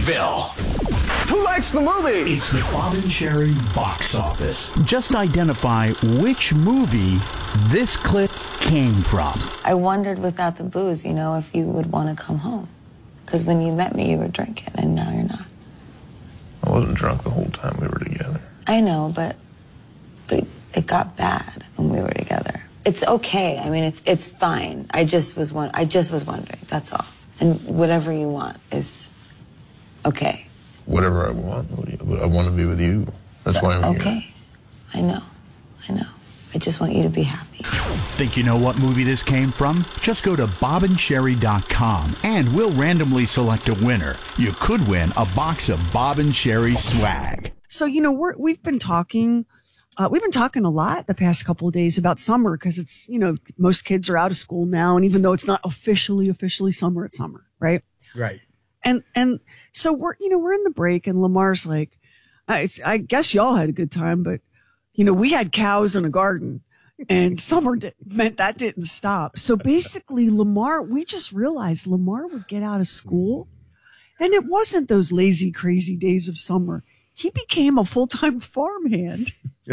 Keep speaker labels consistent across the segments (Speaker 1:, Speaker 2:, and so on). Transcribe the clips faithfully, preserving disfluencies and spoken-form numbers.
Speaker 1: Greenville.
Speaker 2: Who likes the movie?
Speaker 1: It's the Bob and Sherry box office.
Speaker 3: Just identify which movie this clip came from.
Speaker 4: I wondered without the booze, you know, if you would want to come home. Because when you met me, you were drinking, and now you're not.
Speaker 5: I wasn't drunk the whole time we were together.
Speaker 4: I know, but but it got bad when we were together. It's okay. I mean, it's it's fine. I just was one. I just was wondering. That's all. And whatever you want is okay.
Speaker 5: Whatever I want, I want to be with you. That's why I'm
Speaker 4: okay.
Speaker 5: here.
Speaker 4: Okay, I know, I know. I just want you to be happy.
Speaker 3: Think you know what movie this came from? Just go to bob and sherry dot com and we'll randomly select a winner. You could win a box of Bob and Sherry swag.
Speaker 6: So, you know, we're, we've been talking, uh, we've been talking a lot the past couple of days about summer because it's, you know, most kids are out of school now. And even though it's not officially, officially summer, it's summer, right?
Speaker 7: Right.
Speaker 6: And, and so we're, you know, we're in the break and Lamar's like, I, it's, I guess y'all had a good time, but, you know, we had cows in a garden and summer did, meant that didn't stop. So basically Lamar, we just realized Lamar would get out of school and it wasn't those lazy, crazy days of summer. He became a full-time farmhand.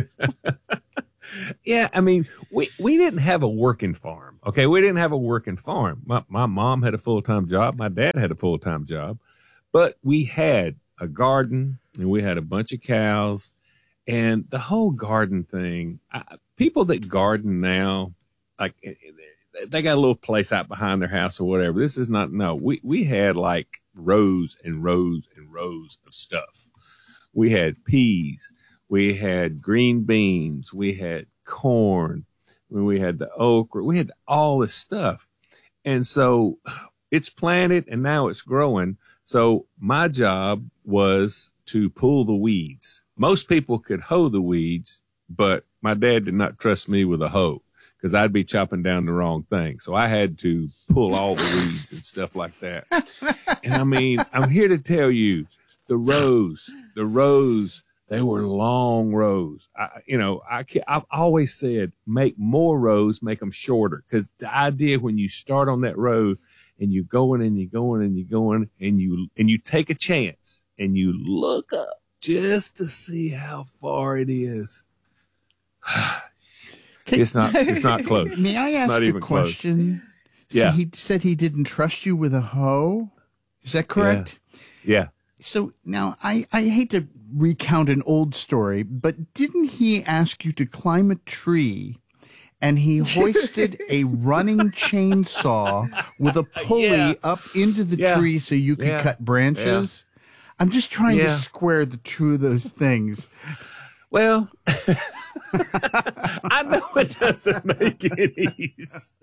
Speaker 7: Yeah, I mean, we, we didn't have a working farm. Okay, we didn't have a working farm. My, my mom had a full-time job. My dad had a full-time job. But we had a garden, and we had a bunch of cows. And the whole garden thing, I, people that garden now, like, they got a little place out behind their house or whatever. This is not, no, we, we had like rows and rows and rows of stuff. We had peas. We had green beans. We had corn. We had the okra. We had all this stuff. And so it's planted and now it's growing. So my job was to pull the weeds. Most people could hoe the weeds, but my dad did not trust me with a hoe because I'd be chopping down the wrong thing. So I had to pull all the weeds and stuff like that. And I mean, I'm here to tell you the rows, the rows, they were long rows. I, you know, I can, I've always said make more rows, make them shorter. Because the idea when you start on that road and you're going and you're going and you're going and you and you take a chance and you look up just to see how far it is. It's not. It's not close.
Speaker 3: May I ask
Speaker 7: not
Speaker 3: a
Speaker 7: even
Speaker 3: question?
Speaker 7: Close. Yeah.
Speaker 3: So he said he didn't trust you with a hoe. Is that correct?
Speaker 7: Yeah. yeah.
Speaker 3: So now I, I hate to recount an old story, but didn't he ask you to climb a tree and he hoisted a running chainsaw with a pulley
Speaker 7: Yeah.
Speaker 3: up into the
Speaker 7: Yeah.
Speaker 3: tree so you could
Speaker 7: Yeah.
Speaker 3: cut branches? Yeah. I'm just trying
Speaker 7: Yeah.
Speaker 3: to square the two of those things.
Speaker 7: Well, I know it doesn't make any sense.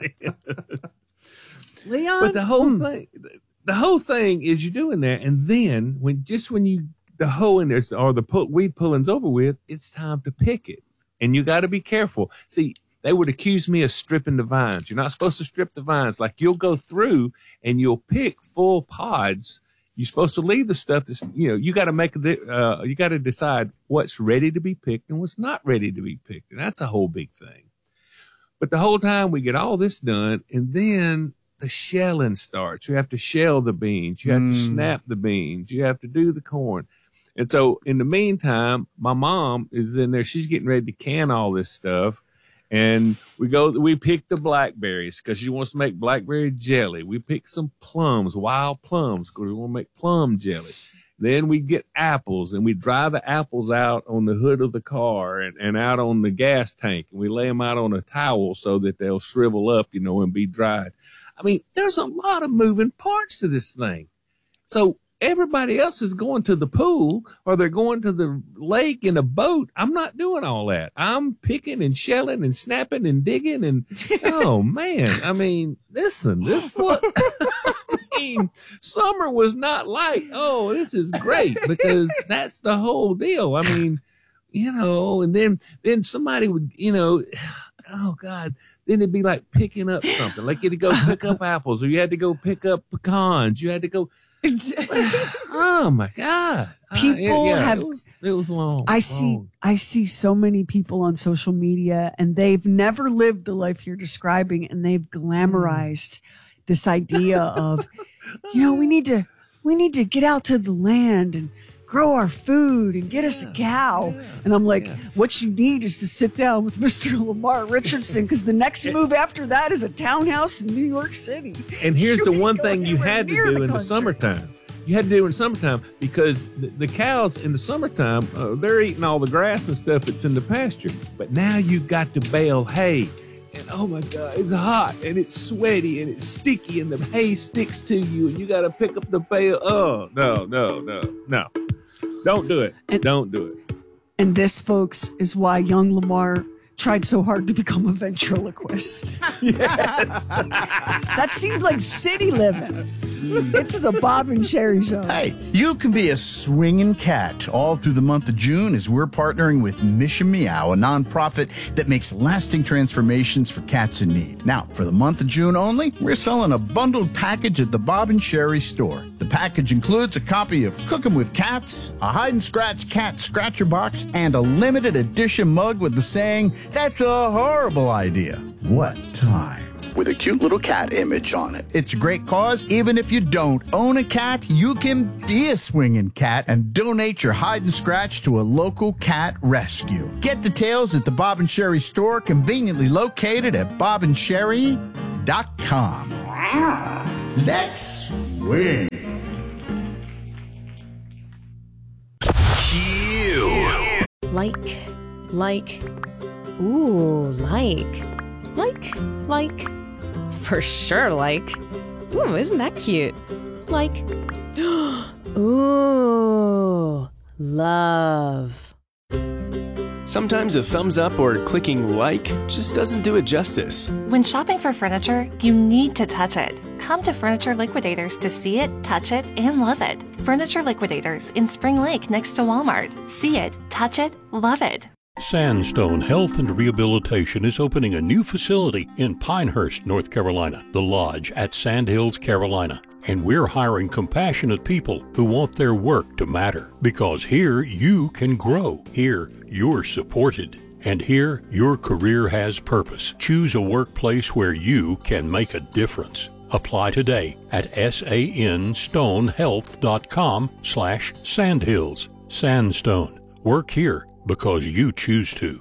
Speaker 6: Leon?
Speaker 7: But the whole
Speaker 6: Mm.
Speaker 7: thing, the whole thing is you're doing that. And then when, just when you, the hoe in there or the pull, weed pulling's over with, it's time to pick it. And you got to be careful. See, they would accuse me of stripping the vines. You're not supposed to strip the vines. Like you'll go through and you'll pick full pods. You're supposed to leave the stuff that's, you know, you got to make the, uh, you got to decide what's ready to be picked and what's not ready to be picked. And that's a whole big thing. But the whole time we get all this done and then the shelling starts. You have to shell the beans. You have mm. to snap the beans. You have to do the corn. And so in the meantime, my mom is in there. She's getting ready to can all this stuff. And we go, we pick the blackberries because she wants to make blackberry jelly. We pick some plums, wild plums, because we want to make plum jelly. Then we get apples and we dry the apples out on the hood of the car and, and out on the gas tank. And we lay them out on a towel so that they'll shrivel up, you know, and be dried. I mean, there's a lot of moving parts to this thing. So everybody else is going to the pool or they're going to the lake in a boat. I'm not doing all that. I'm picking and shelling and snapping and digging and, oh man. I mean, listen, this is what, I mean, summer was not like, oh, this is great because that's the whole deal. I mean, you know, and then, then somebody would, you know, oh God, then it'd be like picking up something. Like you had to go pick up apples or you had to go pick up pecans. You had to go, oh my God.
Speaker 6: People
Speaker 7: uh, yeah,
Speaker 6: have,
Speaker 7: it was, it was long.
Speaker 6: I see,
Speaker 7: long.
Speaker 6: I see so many people on social media and they've never lived the life you're describing and they've glamorized this idea of, you know, we need to, we need to get out to the land and grow our food and get us a cow. Yeah, and I'm like, yeah. what you need is to sit down with Mister Lamar Richardson, because the next move after that is a townhouse in New York City.
Speaker 7: And here's
Speaker 6: you
Speaker 7: the one thing you had to do
Speaker 6: the
Speaker 7: in the summertime. You had to do in summertime because the, the cows in the summertime, uh, they're eating all the grass and stuff that's in the pasture. But now you've got to bale hay. And oh my God, it's hot and it's sweaty and it's sticky and the hay sticks to you and you got to pick up the bale. Oh, no, no, no, no. Don't do it.
Speaker 6: And,
Speaker 7: Don't do it.
Speaker 6: And this, folks, is why young Lamar tried so hard to become a ventriloquist.
Speaker 7: Yes.
Speaker 6: That seemed like city living. It's the Bob and Sherry Show.
Speaker 3: Hey, you can be a swinging cat all through the month of June as we're partnering with Mission Meow, a nonprofit that makes lasting transformations for cats in need. Now, for the month of June only, we're selling a bundled package at the Bob and Sherry store. The package includes a copy of Cookin' with Cats, a hide and scratch cat scratcher box, and a limited edition mug with the saying, "That's a horrible idea. What time?" with a cute little cat image on it. It's a great cause. Even if you don't own a cat, you can be a swinging cat and donate your hide and scratch to a local cat rescue. Get details at the Bob and Sherry store, conveniently located at bob and sherry dot com. Let's swing.
Speaker 8: Cue. Like, like, ooh, like, like, like, for sure, like, ooh, isn't that cute? Like, ooh, love.
Speaker 9: Sometimes a thumbs up or clicking like just doesn't do it justice.
Speaker 10: When shopping for furniture, you need to touch it. Come to Furniture Liquidators to see it, touch it, and love it. Furniture Liquidators in Spring Lake next to Walmart. See it, touch it, love it.
Speaker 11: Sandstone Health and Rehabilitation is opening a new facility in Pinehurst, North Carolina, The Lodge at Sandhills, Carolina. And we're hiring compassionate people who want their work to matter. Because here you can grow. Here you're supported. And here your career has purpose. Choose a workplace where you can make a difference. Apply today at sanstonehealth.com slash sandhills. Sandstone. Work here because you choose to.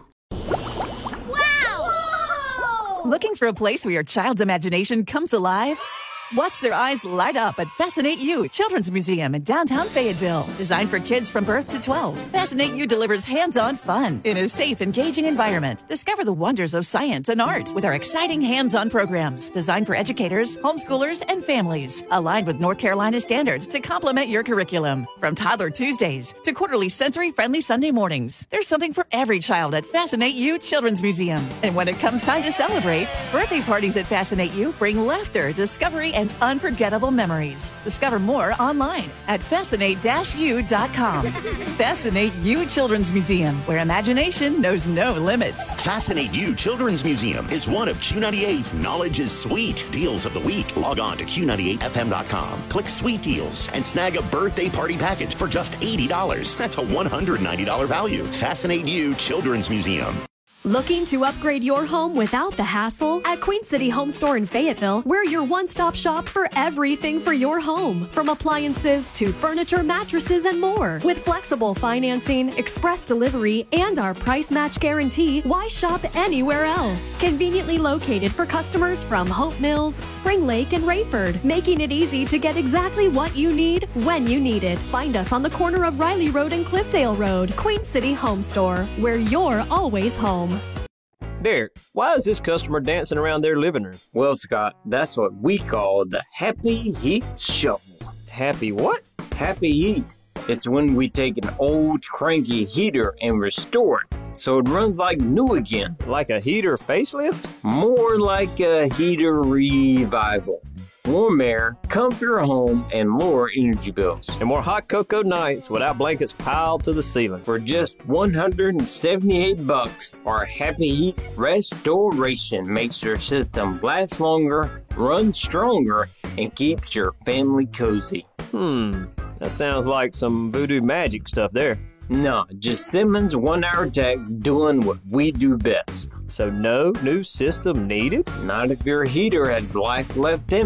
Speaker 12: Wow! Looking for a place where your child's imagination comes alive? Watch their eyes light up at Fascinate You Children's Museum in downtown Fayetteville. Designed for kids from birth to twelve, Fascinate You delivers hands-on fun in a safe, engaging environment. Discover the wonders of science and art with our exciting hands-on programs designed for educators, homeschoolers, and families. Aligned with North Carolina standards to complement your curriculum. From Toddler Tuesdays to quarterly sensory-friendly Sunday mornings, there's something for every child at Fascinate You Children's Museum. And when it comes time to celebrate, birthday parties at Fascinate You bring laughter, discovery, and unforgettable memories. Discover more online at fascinate dash u dot com. Fascinate You Children's Museum, where imagination knows no limits.
Speaker 13: Fascinate You Children's Museum is one of Q ninety-eight's Knowledge is Sweet deals of the week. Log on to Q ninety-eight F M dot com, click Sweet Deals, and snag a birthday party package for just eighty dollars. That's a one hundred ninety dollars value. Fascinate You Children's Museum.
Speaker 14: Looking to upgrade your home without the hassle? At Queen City Home Store in Fayetteville, we're your one-stop shop for everything for your home. From appliances to furniture, mattresses, and more. With flexible financing, express delivery, and our price match guarantee, why shop anywhere else? Conveniently located for customers from Hope Mills, Spring Lake, and Rayford, making it easy to get exactly what you need when you need it. Find us on the corner of Riley Road and Cliffdale Road. Queen City Home Store, where you're always home.
Speaker 15: Derek, why is this customer dancing around their living room? Well, Scott, that's what we call the Happy Heat Shuffle. Happy what? Happy Heat. It's when we take an old cranky heater and restore it so it runs like new again. Like a heater facelift? More like a heater revival. Warm air, comfier home, and lower energy bills. And more hot cocoa nights without blankets piled to the ceiling. For just one hundred seventy-eight bucks, our Happy Heat Restoration makes your system last longer, run stronger, and keeps your family cozy. Hmm, that sounds like some voodoo magic stuff there. Nah, just Simmons one-hour techs doing what we do best. So no new system needed? Not if your heater has life left in it.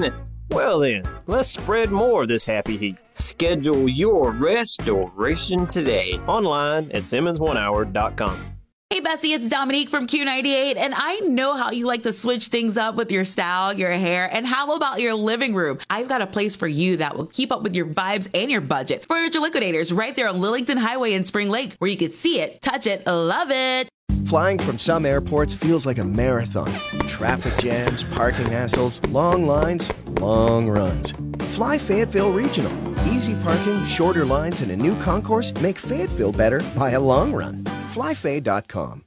Speaker 15: Well then, let's spread more of this happy heat. Schedule your restoration today online at Simmons one hour dot com.
Speaker 16: Hey Bessie, it's Dominique from Q ninety-eight, and I know how you like to switch things up with your style, your hair, and how about your living room? I've got a place for you that will keep up with your vibes and your budget. Furniture Liquidators, right there on Lillington Highway in Spring Lake, where you can see it, touch it, love it.
Speaker 17: Flying from some airports feels like a marathon. Traffic jams, parking hassles, long lines, long runs. Fly Fayetteville Regional. Easy parking, shorter lines, and a new concourse make Fayetteville better by a long run. fly fay dot com.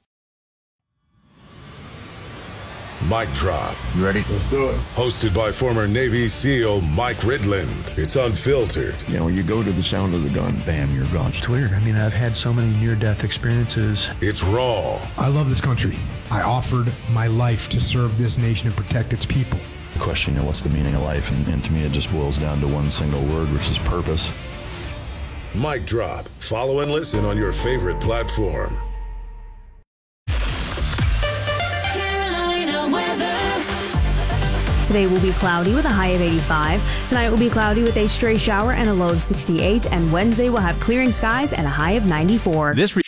Speaker 18: Mic Drop.
Speaker 19: You ready? Let's do it.
Speaker 18: Hosted by former Navy SEAL Mike Ridland. It's unfiltered.
Speaker 19: You know, you go to the sound of the gun, bam, you're gone.
Speaker 20: It's weird. I mean, I've had so many near-death experiences.
Speaker 18: It's raw.
Speaker 21: I love this country. I offered my life to serve this nation and protect its people.
Speaker 22: The question, you know, what's the meaning of life? And, and to me, it just boils down to one single word, which is purpose.
Speaker 18: Mic Drop. Follow and listen on your favorite platform.
Speaker 23: Today will be cloudy with a high of eighty-five. Tonight will be cloudy with a stray shower and a low of sixty-eight. And Wednesday will have clearing skies and a high of ninety-four.
Speaker 24: This re-